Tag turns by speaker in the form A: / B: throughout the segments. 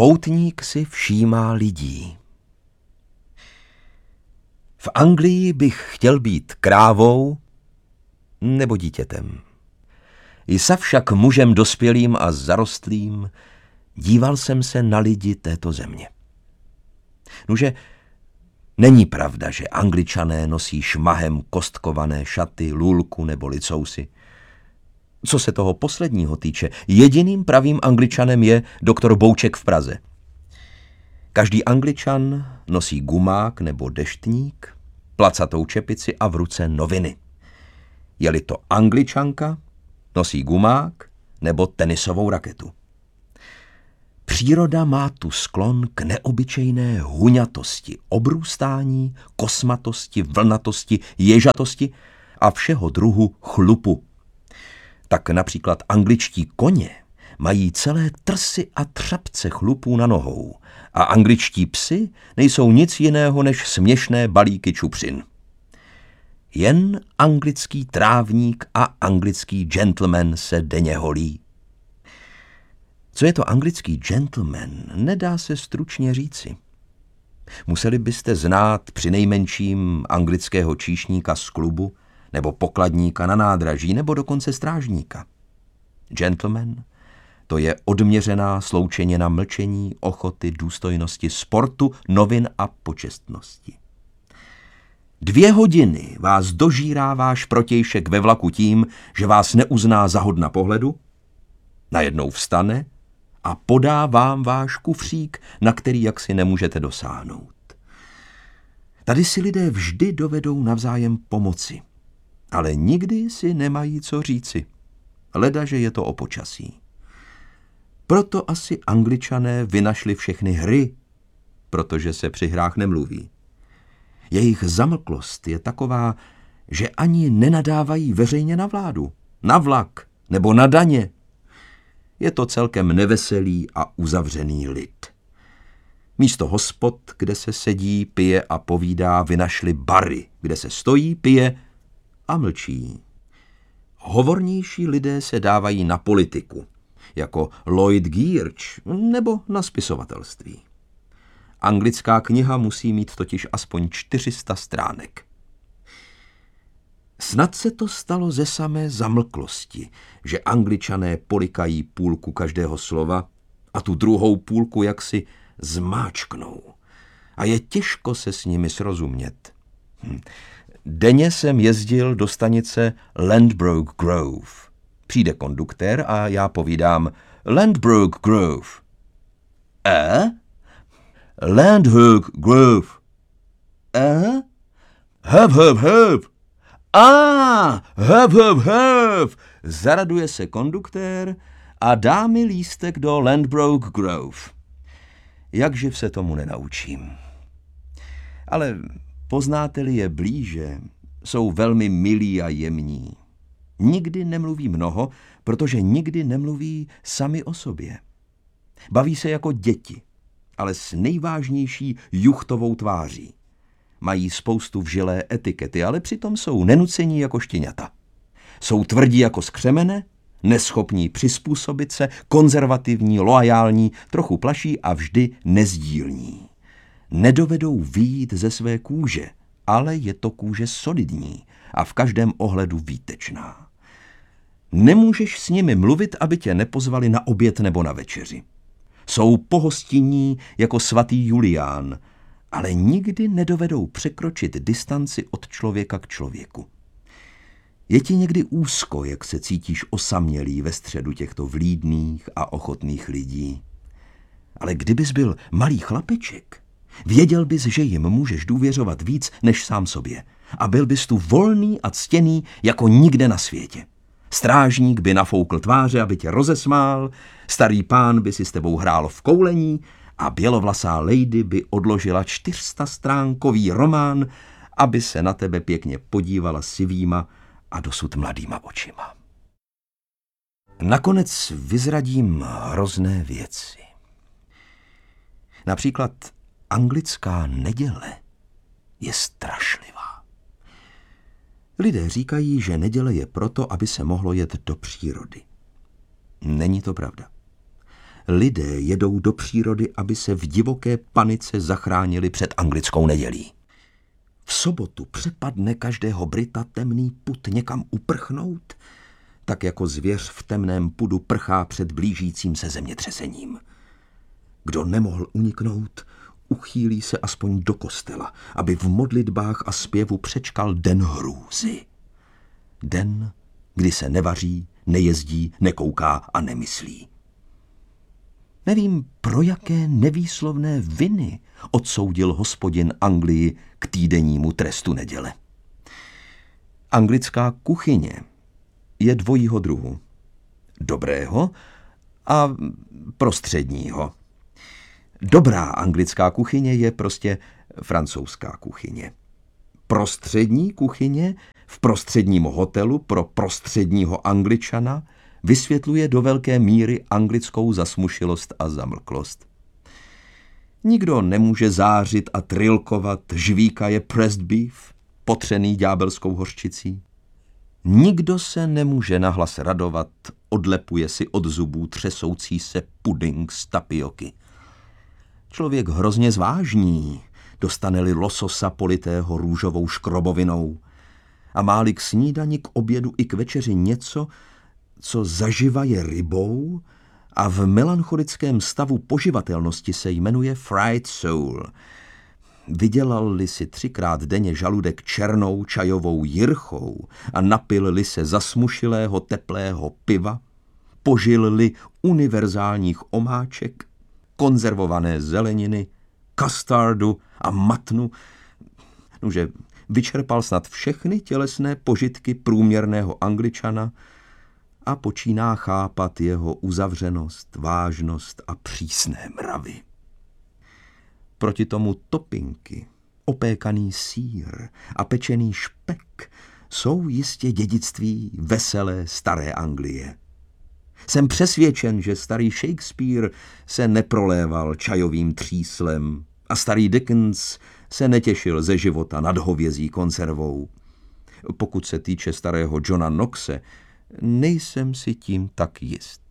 A: Poutník si všímá lidí. V Anglii bych chtěl být krávou nebo dítětem. Jsa však mužem dospělým a zarostlým, díval jsem se na lidi této země. Nuže, není pravda, že Angličané nosí šmahem kostkované šaty, lůlku nebo licousy. Co se toho posledního týče, jediným pravým Angličanem je doktor Bouček v Praze. Každý Angličan nosí gumák nebo deštník, placatou čepici a v ruce noviny. Je-li to Angličanka, nosí gumák nebo tenisovou raketu. Příroda má tu sklon k neobyčejné huňatosti, obrůstání, kosmatosti, vlnatosti, ježatosti a všeho druhu chlupu. Tak například angličtí koně mají celé trsy a třapce chlupů na nohou a angličtí psi nejsou nic jiného než směšné balíky čupřin. Jen anglický trávník a anglický gentleman se denně holí. Co je to anglický gentleman, nedá se stručně říci. Museli byste znát přinejmenším anglického číšníka z klubu, nebo pokladníka na nádraží, nebo dokonce strážníka. Gentleman, to je odměřená sloučenina mlčení, ochoty, důstojnosti, sportu, novin a počestnosti. 2 hodiny vás dožírá váš protějšek ve vlaku tím, že vás neuzná za hodna pohledu, najednou vstane a podá vám váš kufřík, na který jaksi nemůžete dosáhnout. Tady si lidé vždy dovedou navzájem pomoci, ale nikdy si nemají co říci, ledaže je to o počasí. Proto asi Angličané vynašli všechny hry, protože se při hrách nemluví. Jejich zamlklost je taková, že ani nenadávají veřejně na vládu, na vlak nebo na daně. Je to celkem neveselý a uzavřený lid. Místo hospod, kde se sedí, pije a povídá, vynašli bary, kde se stojí, pije a mlčí. Hovornější lidé se dávají na politiku, jako Lloyd George nebo na spisovatelství. Anglická kniha musí mít totiž aspoň 400 stránek. Snad se to stalo ze samé zamlklosti, že Angličané polikají půlku každého slova a tu druhou půlku jaksi zmáčknou. A je těžko se s nimi srozumět. Denně jsem jezdil do stanice Ladbroke Grove. Přijde konduktér a já povídám Ladbroke Grove. Ladbroke Grove. Hop, hop, hop. Hop, hop, hop. Zaraduje se konduktér a dá mi lístek do Ladbroke Grove. Jakživ se tomu nenaučím. Ale poznáte-li je blíže, jsou velmi milí a jemní. Nikdy nemluví mnoho, protože nikdy nemluví sami o sobě. Baví se jako děti, ale s nejvážnější juchtovou tváří. Mají spoustu vžilé etikety, ale přitom jsou nenucení jako štěňata. Jsou tvrdí jako skřemene, neschopní přizpůsobit se, konzervativní, loajální, trochu plaší a vždy nezdílní. Nedovedou vyjít ze své kůže, ale je to kůže solidní a v každém ohledu výtečná. Nemůžeš s nimi mluvit, aby tě nepozvali na oběd nebo na večeři. Jsou pohostinní jako svatý Julián, ale nikdy nedovedou překročit distanci od člověka k člověku. Je ti někdy úzko, jak se cítíš osamělý ve středu těchto vlídných a ochotných lidí. Ale kdybys byl malý chlapeček, věděl bys, že jim můžeš důvěřovat víc než sám sobě a byl bys tu volný a ctěný jako nikde na světě. Strážník by nafoukl tváře, aby tě rozesmál, starý pán by si s tebou hrál v koulení a bělovlasá lady by odložila 400stránkový román, aby se na tebe pěkně podívala sivýma a dosud mladýma očima. Nakonec vyzradím hrozné věci. Například anglická neděle je strašlivá. Lidé říkají, že neděle je proto, aby se mohlo jet do přírody. Není to pravda. lidé jedou do přírody, aby se v divoké panice zachránili před anglickou nedělí. V sobotu přepadne každého Brita temný pud někam uprchnout, tak jako zvěř v temném pudu prchá před blížícím se zemětřesením. Kdo nemohl uniknout, uchýlí se aspoň do kostela, aby v modlitbách a zpěvu přečkal den hrůzy. Den, kdy se nevaří, nejezdí, nekouká a nemyslí. Nevím, pro jaké nevýslovné viny odsoudil Hospodin Anglii k týdennímu trestu neděle. Anglická kuchyně je dvojího druhu. Dobrého a prostředního. Dobrá anglická kuchyně je prostě francouzská kuchyně. Prostřední kuchyně v prostředním hotelu pro prostředního Angličana vysvětluje do velké míry anglickou zasmušilost a zamlklost. Nikdo nemůže zářit a trilkovat, žvíkaje pressed beef, potřený ďábelskou hořčicí. Nikdo se nemůže nahlas radovat, odlepuje si od zubů třesoucí se puding z tapioky. Člověk hrozně zvážní, dostane-li lososa politého růžovou škrobovinou a má-li k snídani, k obědu i k večeři něco, co zaživa je rybou a v melancholickém stavu poživatelnosti se jmenuje fried soul. Vydělal-li si 3krát denně žaludek černou čajovou jirchou a napil-li se zasmušilého teplého piva, požil-li univerzálních omáček, konzervované zeleniny, kastardu a matnu, že vyčerpal snad všechny tělesné požitky průměrného Angličana a počíná chápat jeho uzavřenost, vážnost a přísné mravy. Proti tomu topinky, opékaný sýr a pečený špek jsou jistě dědictví veselé staré Anglie. Jsem přesvědčen, že starý Shakespeare se neproléval čajovým tříslem a starý Dickens se netěšil ze života nad hovězí konzervou. Pokud se týče starého Johna Knoxe, nejsem si tím tak jist.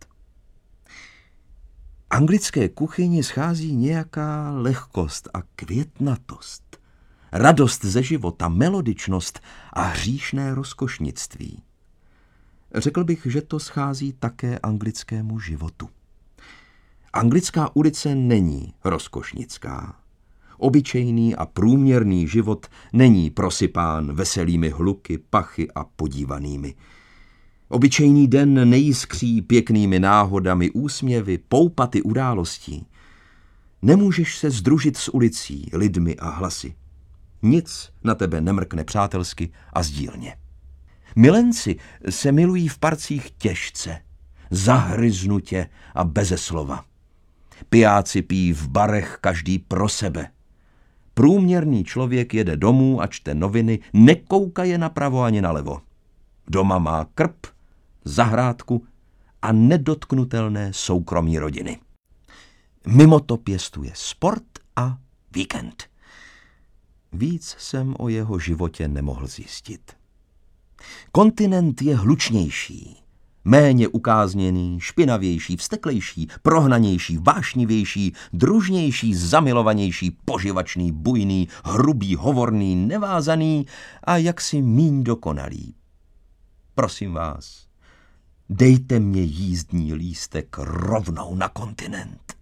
A: Anglické kuchyni schází nějaká lehkost a květnatost, radost ze života, melodičnost a hříšné rozkošnictví. Řekl bych, že to schází také anglickému životu. Anglická ulice není rozkošnická. Obyčejný a průměrný život není prosypán veselými hluky, pachy a podívanými. Obyčejný den nejiskří pěknými náhodami, úsměvy, poupaty událostí. Nemůžeš se sdružit s ulicí, lidmi a hlasy. Nic na tebe nemrkne přátelsky a sdílně. Milenci se milují v parcích těžce, zahryznutě a beze slova. Pijáci pijí v barech každý pro sebe. Průměrný člověk jede domů a čte noviny, nekoukaje napravo ani nalevo. Doma má krb, zahrádku a nedotknutelné soukromí rodiny. Mimo to pěstuje sport a víkend. Víc jsem o jeho životě nemohl zjistit. Kontinent je hlučnější, méně ukázněný, špinavější, vzteklejší, prohnanější, vášnivější, družnější, zamilovanější, poživačný, bujný, hrubý, hovorný, nevázaný a jaksi míň dokonalý. Prosím vás, dejte mě jízdní lístek rovnou na kontinent.